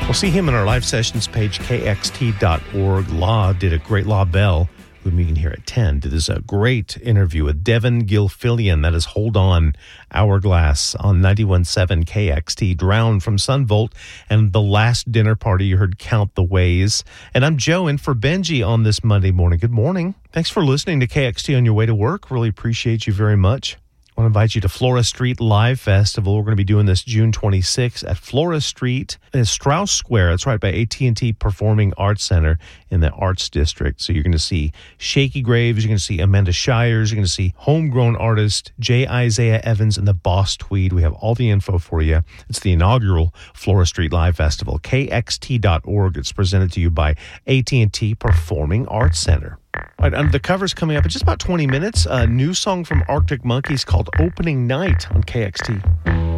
We'll see him in our live sessions page, kxt.org. La did a great, La Bell, whom you can hear at 10, did this great interview with Devin Gilfillian. That is Hold On, Hourglass on 91.7 KXT. Drown from Sunvolt, and The Last Dinner Party. You heard Count the Ways. And I'm Joe in for Benji on this Monday morning. Good morning. Thanks for listening to KXT on your way to work. Really appreciate you very much. I want to invite you to Flora Street Live Festival. We're going to be doing this June 26th at Flora Street in Strauss Square. It's right by AT&T Performing Arts Center in the Arts District. So you're going to see Shaky Graves, you're going to see Amanda Shires, you're going to see homegrown artist J. Isaiah Evans and the Boss Tweed. We have all the info for you. It's the inaugural Flora Street Live Festival, kxt.org. It's presented to you by AT&T Performing Arts Center. All right, and the cover's coming up in just about 20 minutes. A new song from Arctic Monkeys called Opening Night on KXT.